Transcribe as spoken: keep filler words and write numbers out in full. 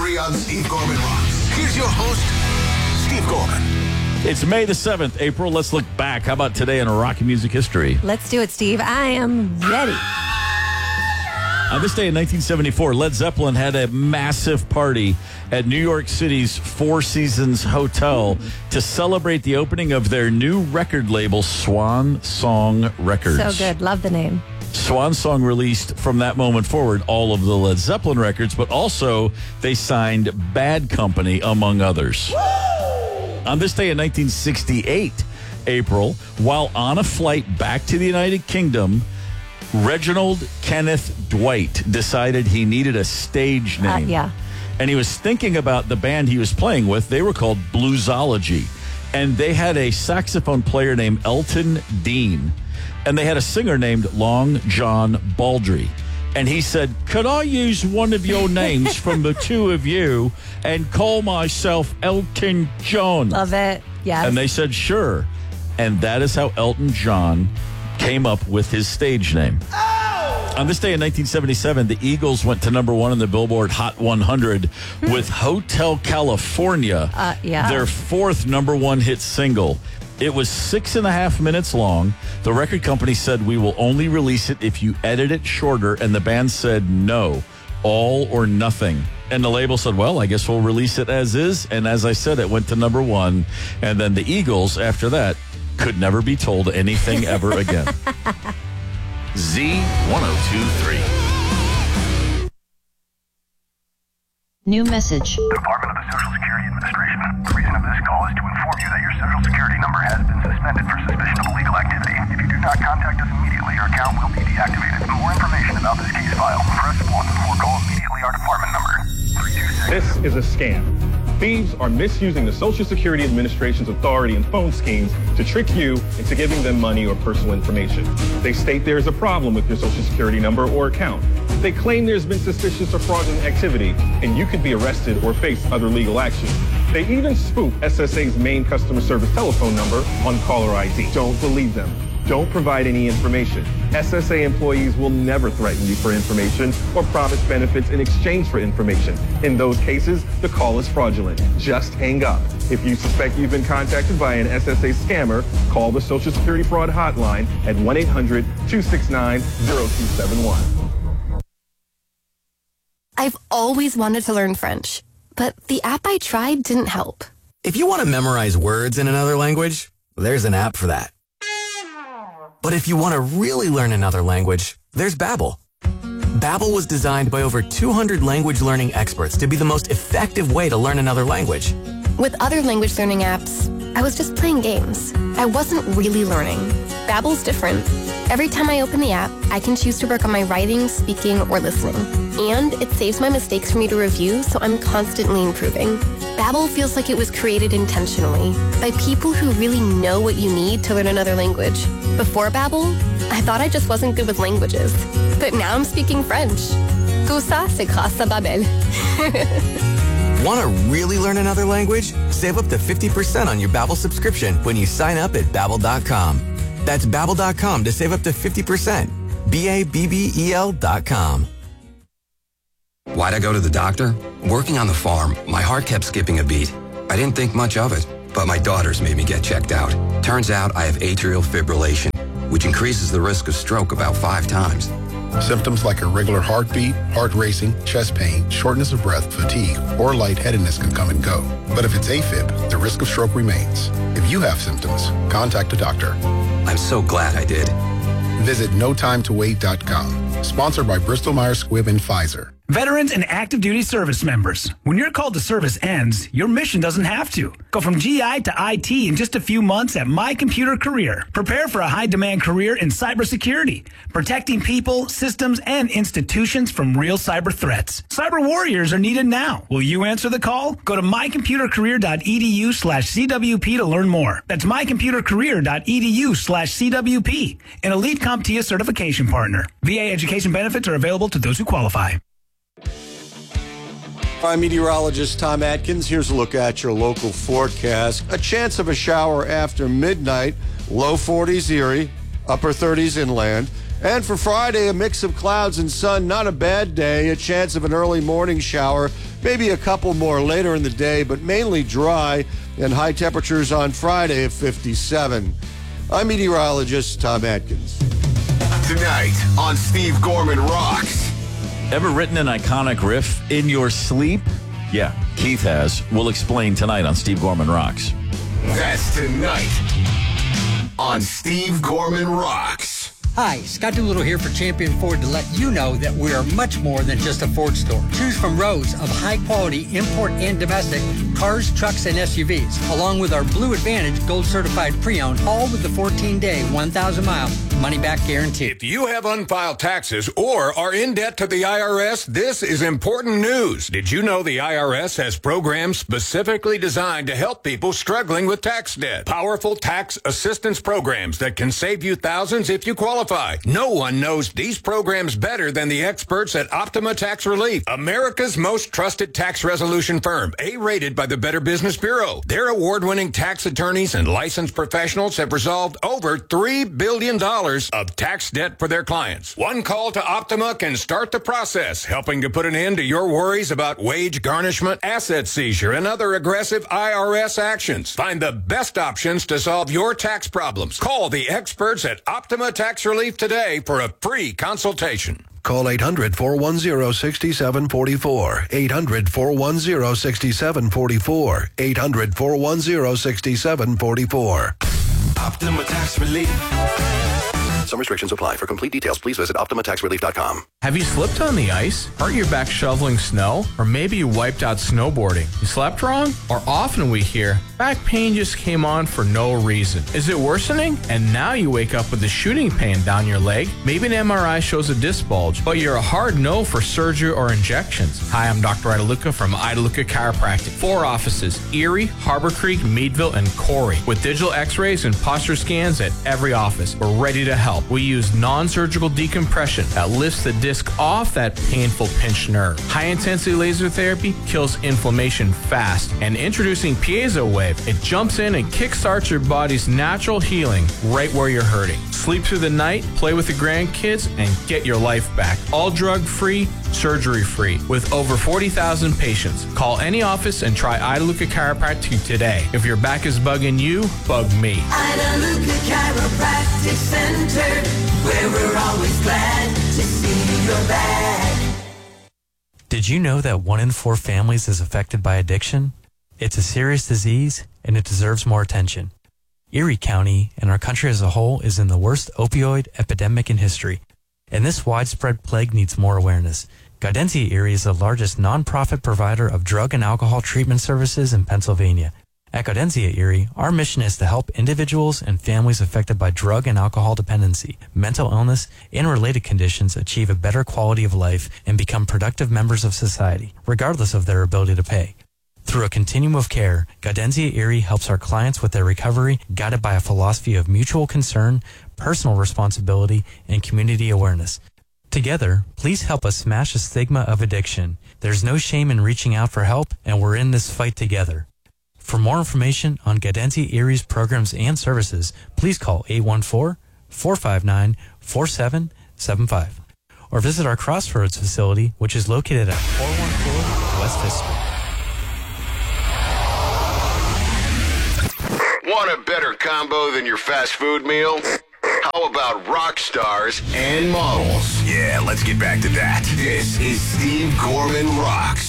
three on Steve Gorman Rocks. Here's your host, Steve Gorman. It's May the seventh, April. Let's look back. How about today in rock music history? Let's do it, Steve. I am ready. On this day in nineteen seventy-four, Led Zeppelin had a massive party at New York City's Four Seasons Hotel to celebrate the opening of their new record label, Swan Song Records. So good. Love the name. Swan Song released from that moment forward all of the Led Zeppelin records, but also they signed Bad Company, among others. On this day in nineteen sixty-eight, April, while on a flight back to the United Kingdom, Reginald Kenneth Dwight decided he needed a stage name. Uh, yeah. And he was thinking about the band he was playing with. They were called Bluesology. And they had a saxophone player named Elton Dean. And they had a singer named Long John Baldry. And he said, could I use one of your names from the two of you and call myself Elton John? Love it. Yes. And they said, sure. And that is how Elton John came up with his stage name. Oh! On this day in nineteen seventy-seven, the Eagles went to number one in the Billboard Hot one hundred with Hotel California, uh, yeah. their fourth number one hit single. It was six and a half minutes long. The record company said, we will only release it if you edit it shorter. And the band said, no, all or nothing. And the label said, well, I guess we'll release it as is. And as I said, it went to number one. And then the Eagles, after that, could never be told anything ever again. Z one oh two three. New message. Department of the Social Security Administration. The reason of this call is to inform you that your Social Security number has been suspended for suspicion of illegal activity. If you do not contact us immediately, your account will be deactivated. For more information about this case file, press one or call immediately our department number. three two six. This is a scam. Thieves are misusing the Social Security Administration's authority and phone schemes to trick you into giving them money or personal information. They state there is a problem with your Social Security number or account. They claim there's been suspicious or fraudulent activity, and you could be arrested or face other legal action. They even spoof S S A's main customer service telephone number on caller I D. Don't believe them. Don't provide any information. S S A employees will never threaten you for information or promise benefits in exchange for information. In those cases, the call is fraudulent. Just hang up. If you suspect you've been contacted by an S S A scammer, call the Social Security Fraud Hotline at one eight hundred two six nine zero two seven one. I've always wanted to learn French, but the app I tried didn't help. If you want to memorize words in another language, there's an app for that. But if you want to really learn another language, there's Babbel. Babbel was designed by over two hundred language learning experts to be the most effective way to learn another language. With other language learning apps, I was just playing games. I wasn't really learning. Babbel's different. Every time I open the app, I can choose to work on my writing, speaking, or listening. And it saves my mistakes for me to review, so I'm constantly improving. Babbel feels like it was created intentionally by people who really know what you need to learn another language. Before Babbel, I thought I just wasn't good with languages. But now I'm speaking French. Tout ça, c'est grâce à Babbel. Want to really learn another language? Save up to fifty percent on your Babbel subscription when you sign up at babbel dot com. That's babbel dot com to save up to fifty percent. B A B B E L dot com. Why'd I go to the doctor? Working on the farm, my heart kept skipping a beat. I didn't think much of it, but my daughters made me get checked out. Turns out I have atrial fibrillation, which increases the risk of stroke about five times. Symptoms like irregular heartbeat, heart racing, chest pain, shortness of breath, fatigue, or lightheadedness can come and go. But if it's AFib, the risk of stroke remains. If you have symptoms, contact a doctor. I'm so glad I did. Visit no time to wait dot com. Sponsored by Bristol Myers Squibb and Pfizer. Veterans and active duty service members, when your call to service ends, your mission doesn't have to. Go from G I to I T in just a few months at My Computer Career. Prepare for a high-demand career in cybersecurity, protecting people, systems, and institutions from real cyber threats. Cyber warriors are needed now. Will you answer the call? Go to my computer career dot e d u slash c w p to learn more. That's my computer career dot e d u slash c w p, an elite CompTIA certification partner. V A education benefits are available to those who qualify. I'm meteorologist Tom Atkins. Here's a look at your local forecast. A chance of a shower after midnight. Low forties Erie, upper thirties inland. And for Friday, a mix of clouds and sun. Not a bad day. A chance of an early morning shower. Maybe a couple more later in the day, but mainly dry. And high temperatures on Friday of fifty-seven. I'm meteorologist Tom Atkins. Tonight on Steve Gorman Rocks. Ever written an iconic riff in your sleep? Yeah, Keith has. We'll explain tonight on Steve Gorman Rocks. That's tonight on Steve Gorman Rocks. Hi, Scott Doolittle here for Champion Ford to let you know that we are much more than just a Ford store. Choose from rows of high-quality import and domestic cars, trucks, and S U Vs, along with our Blue Advantage Gold Certified Pre-Owned, all with the fourteen-day, one thousand mile money-back guarantee. If you have unfiled taxes or are in debt to the I R S, this is important news. Did you know the I R S has programs specifically designed to help people struggling with tax debt? Powerful tax assistance programs that can save you thousands if you qualify. No one knows these programs better than the experts at Optima Tax Relief, America's most trusted tax resolution firm, A-rated by the Better Business Bureau. Their award-winning tax attorneys and licensed professionals have resolved over three billion dollars of tax debt for their clients. One call to Optima can start the process, helping to put an end to your worries about wage garnishment, asset seizure, and other aggressive I R S actions. Find the best options to solve your tax problems. Call the experts at Optima Tax Relief today for a free consultation. Call eight hundred, four one zero, six seven four four. eight hundred, four one zero, six seven four four. eight hundred, four one zero, six seven four four. Optima Tax Relief. Some restrictions apply. For complete details, please visit Optima Tax Relief dot com. Have you slipped on the ice? Hurt your back shoveling snow? Or maybe you wiped out snowboarding? You slept wrong? Or often we hear, back pain just came on for no reason. Is it worsening? And now you wake up with a shooting pain down your leg? Maybe an M R I shows a disc bulge, but you're a hard no for surgery or injections. Hi, I'm Doctor Idaluca from Idaluca Chiropractic. Four offices, Erie, Harbor Creek, Meadville, and Corey. With digital x-rays and posture scans at every office. We're ready to help. We use non-surgical decompression that lifts the disc off that painful pinched nerve. High-intensity laser therapy kills inflammation fast. And introducing Piezo Wave, it jumps in and kickstarts your body's natural healing right where you're hurting. Sleep through the night, play with the grandkids, and get your life back. All drug-free, surgery-free, with over forty thousand patients. Call any office and try Idaluca Chiropractic today. If your back is bugging you, bug me. Idaluca Chiropractic Center, where we're always glad to see your back. Did you know that one in four families is affected by addiction? It's a serious disease, and it deserves more attention. Erie County and our country as a whole is in the worst opioid epidemic in history, and this widespread plague needs more awareness. Gaudentia Erie is the largest nonprofit provider of drug and alcohol treatment services in Pennsylvania. At Gaudentia Erie, our mission is to help individuals and families affected by drug and alcohol dependency, mental illness, and related conditions achieve a better quality of life and become productive members of society, regardless of their ability to pay. Through a continuum of care, Gaudentia Erie helps our clients with their recovery, guided by a philosophy of mutual concern, personal responsibility, and community awareness. Together, please help us smash the stigma of addiction. There's no shame in reaching out for help, and we're in this fight together. For more information on Gaudentia Erie's programs and services, please call eight one four, four five nine, four seven seven five or visit our Crossroads facility, which is located at four one four West Fifth Street. Want a better combo than your fast food meal? How about rock stars and models? Yeah, let's get back to that. This is Steve Gorman Rocks.